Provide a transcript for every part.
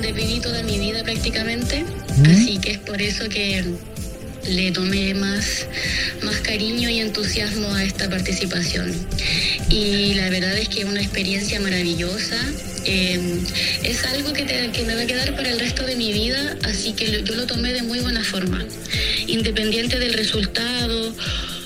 donde viví toda mi vida prácticamente, así que es por eso que le tomé más cariño y entusiasmo a esta participación. Y la verdad es que es una experiencia maravillosa. Es algo que me va a quedar para el resto de mi vida, así que yo lo tomé de muy buena forma. Independiente del resultado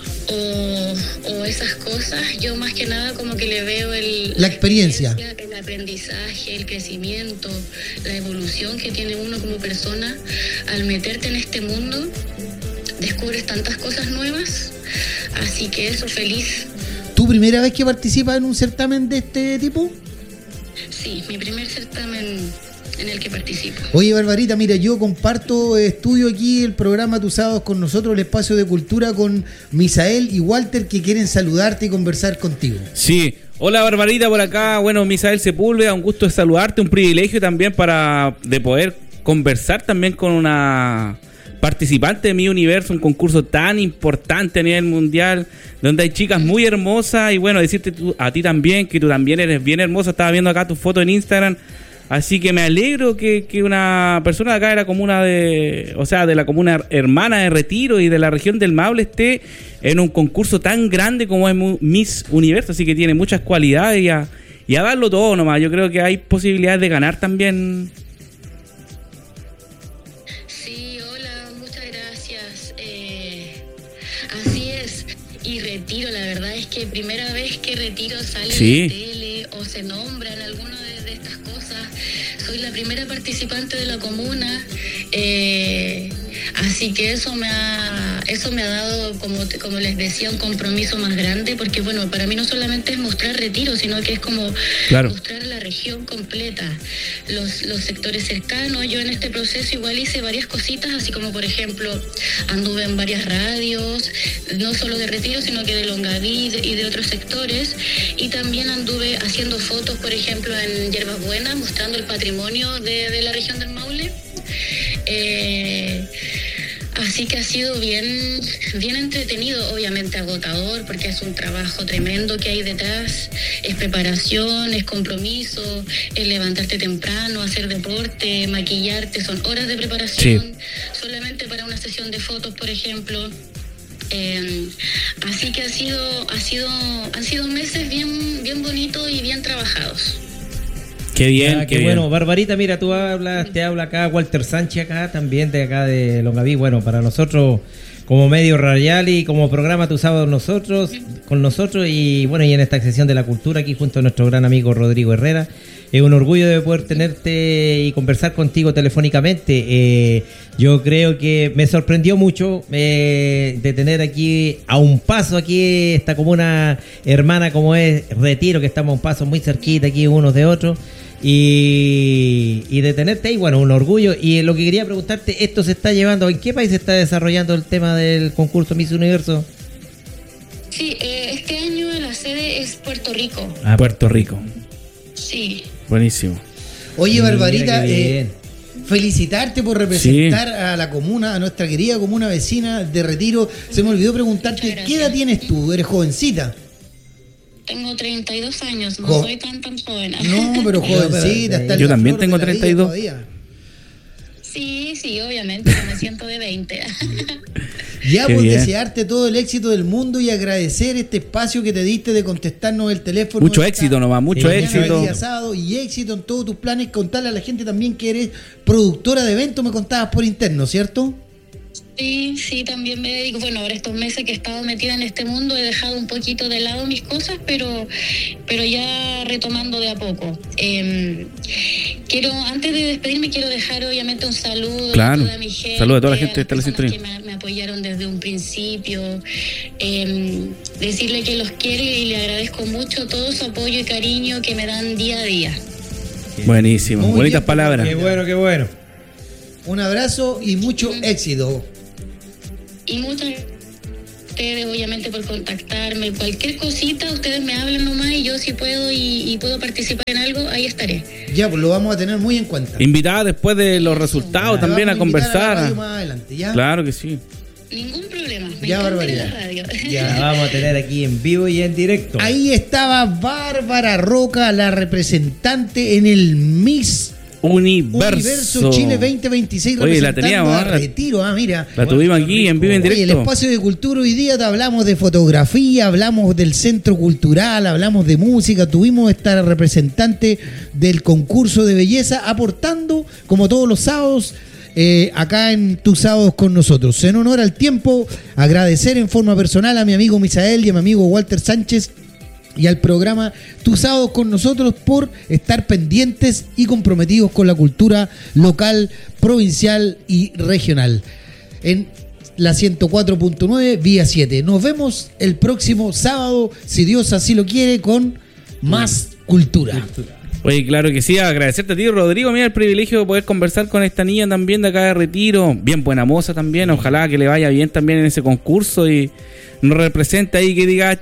o esas cosas, yo más que nada como que le veo la experiencia, el aprendizaje, el crecimiento, la evolución que tiene uno como persona al meterte en este mundo. Descubres tantas cosas nuevas, así que eso, feliz. ¿Tu primera vez que participas en un certamen de este tipo? Sí, mi primer certamen en el que participo. Oye, Barbarita, mira, yo comparto estudio aquí el programa Tus Sábados con nosotros, el espacio de cultura, con Misael y Walter, que quieren saludarte y conversar contigo. Sí, hola Barbarita por acá. Bueno, Misael Sepúlveda, un gusto de saludarte, un privilegio también de poder conversar también con una participante de Mi Universo, un concurso tan importante a nivel mundial, donde hay chicas muy hermosas. Y bueno, decirte a ti también que tú también eres bien hermosa. Estaba viendo acá tu foto en Instagram, así que me alegro que una persona de acá de la comuna de la comuna hermana de Retiro y de la región del Maule esté en un concurso tan grande como es Miss Universo, así que tiene muchas cualidades y a darlo todo nomás. Yo creo que hay posibilidades de ganar también. Retiro, la verdad es que primera vez que Retiro sale sí. en la tele o se nombra en alguna de estas cosas. Soy la primera participante de la comuna, así que eso me ha dado, como les decía, un compromiso más grande, porque bueno, para mí no solamente es mostrar Retiro, sino que es como mostrar la región completa, los sectores cercanos. Yo en este proceso igual hice varias cositas, así como por ejemplo anduve en varias radios, no solo de Retiro, sino que de Longaví y de otros sectores, y también anduve haciendo fotos, por ejemplo, en Yerbas Buenas, mostrando el patrimonio de la región del Maule. Así que ha sido bien entretenido, obviamente agotador, porque es un trabajo tremendo que hay detrás. Es preparación, es compromiso, es levantarte temprano, hacer deporte, maquillarte, son horas de preparación, solamente para una sesión de fotos, por ejemplo. Así que han sido meses bien bonitos y bien trabajados. Qué bien, qué bueno, bien. Barbarita, mira, te habla acá Walter Sánchez, acá también de acá de Longaví. Bueno, para nosotros como medio radial y como programa Tus Sábados con nosotros y bueno, y en esta sección de la cultura aquí junto a nuestro gran amigo Rodrigo Herrera. Es un orgullo de poder tenerte y conversar contigo telefónicamente. Yo creo que me sorprendió mucho de tener aquí a un paso aquí esta comuna hermana como es Retiro, que estamos a un paso muy cerquita aquí unos de otros. Y de tenerte ahí, bueno, un orgullo. Y lo que quería preguntarte, ¿esto se está llevando? ¿En qué país se está desarrollando el tema del concurso Miss Universo? Sí, este año la sede es Puerto Rico. Puerto Rico. Sí. Buenísimo. Oye, Barbarita, felicitarte por representar a la comuna, a nuestra querida comuna vecina de Retiro. Se me olvidó preguntarte, ¿qué edad tienes tú? ¿Eres jovencita? Tengo 32 años, no soy tan joven. No, pero jovencita. Yo también tengo 32. Sí, obviamente, me siento de 20. Ya, pues desearte todo el éxito del mundo y agradecer este espacio que te diste de contestarnos el teléfono. Mucho éxito nomás, mucho éxito. Y éxito en todos tus planes. Contarle a la gente también que eres productora de eventos, me contabas por interno, ¿cierto? Sí, también me dedico, bueno, ahora estos meses que he estado metida en este mundo he dejado un poquito de lado mis cosas, pero ya retomando de a poco. Antes de despedirme, quiero dejar obviamente un saludo a toda mi gente, saludo a toda la gente de esta que me apoyaron desde un principio, decirle que los quiero y le agradezco mucho todo su apoyo y cariño que me dan día a día. Buenísimo, muy bonitas palabras. Qué bueno. Un abrazo y mucho éxito. Y muchas gracias a ustedes, obviamente, por contactarme. Cualquier cosita, ustedes me hablan nomás y yo si puedo y puedo participar en algo, ahí estaré. Ya, pues lo vamos a tener muy en cuenta. Invitada después de los resultados también a conversar. Más adelante, ¿ya? Claro que sí. Ningún problema. Me ya, encanta la radio. Ya la vamos a tener aquí en vivo y en directo. Ahí estaba Bárbara Roca, la representante en el Miss Universo Chile 2026. Oye, la teníamos a Retiro, mira. La tuvimos aquí en vivo en directo. Oye, el espacio de cultura hoy día hablamos de fotografía, hablamos del centro cultural, hablamos de música, tuvimos esta representante del concurso de belleza aportando, como todos los sábados, acá en Tus Sábados con nosotros. En honor al tiempo, agradecer en forma personal a mi amigo Misael y a mi amigo Walter Sánchez y al programa Tus Sábados con nosotros por estar pendientes y comprometidos con la cultura local, provincial y regional. En la 104.9 vía 7. Nos vemos el próximo sábado, si Dios así lo quiere, con más cultura. Oye, claro que sí, agradecerte a ti, Rodrigo. Mira, el privilegio de poder conversar con esta niña también de acá de Retiro. Bien buena moza también. Ojalá que le vaya bien también en ese concurso y nos represente ahí, que diga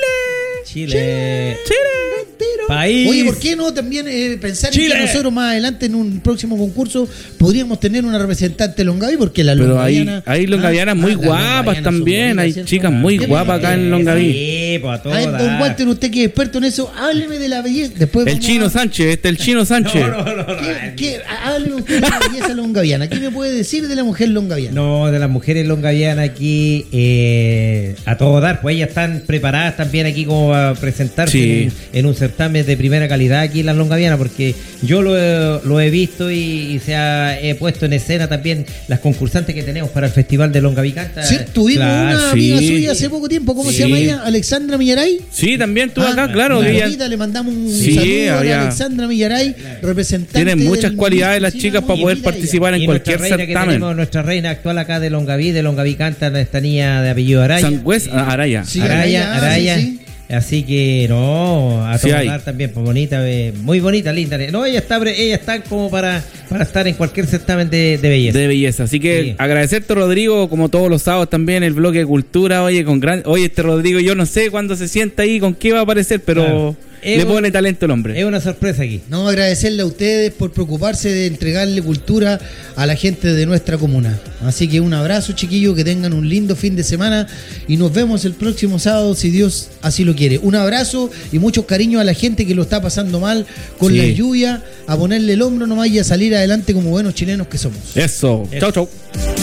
Chile. País. Oye, ¿por qué no también pensar en que nosotros más adelante en un próximo concurso podríamos tener una representante Longaví? Porque la longaviana... Pero hay longavianas muy guapas también, hay chicas muy guapas acá en Longaví. Sí, pues a todas. A ver, don Walter, usted que es experto en eso, hábleme de la belleza. Después el Chino Sánchez, el Chino Sánchez. Hábleme usted de la belleza longaviana. ¿Qué me puede decir de la mujer longaviana? No, de las mujeres longavianas aquí, a todo dar, pues ellas están preparadas también aquí como a presentarse en un certamen de primera calidad aquí en las longavianas, porque yo lo he visto y he puesto en escena también las concursantes que tenemos para el Festival de Longaví Canta. Sí, tuvimos una amiga suya hace poco tiempo, ¿cómo se llama ella? ¿Alexandra Millaray? Sí, también estuvo acá, claro. Le mandamos un saludo a Alexandra Millaray, representante. Tienen muchas cualidades las chicas para poder participar en cualquier certamen. Nuestra reina actual acá de Longaví Canta, esta niña de apellido Araya. Araya. Sí, Araya. Sí. Así que a tomar también, pues bonita, muy bonita, linda. No, ella está como para estar en cualquier certamen de belleza. De belleza. Así que agradecerte, Rodrigo, como todos los sábados también el bloque de cultura. Oye, este Rodrigo, yo no sé cuándo se sienta ahí, con qué va a aparecer, pero le pone talento el hombre. Es una sorpresa aquí. No, agradecerle a ustedes por preocuparse de entregarle cultura a la gente de nuestra comuna. Así que un abrazo, chiquillos, que tengan un lindo fin de semana y nos vemos el próximo sábado, si Dios así lo quiere. Un abrazo y muchos cariños a la gente que lo está pasando mal con la lluvia, a ponerle el hombro nomás y a salir adelante como buenos chilenos que somos. Eso. Chau.